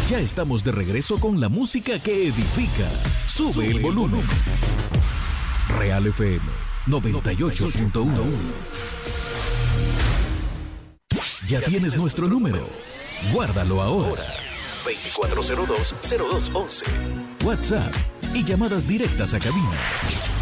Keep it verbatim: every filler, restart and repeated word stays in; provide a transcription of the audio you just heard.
Ya estamos de regreso con la música que edifica. Sube, Sube el volumen. Real F M noventa y ocho punto uno. Ya tienes nuestro número. Guárdalo ahora. veinticuatro cero dos, cero dos once. WhatsApp y llamadas directas a cabina.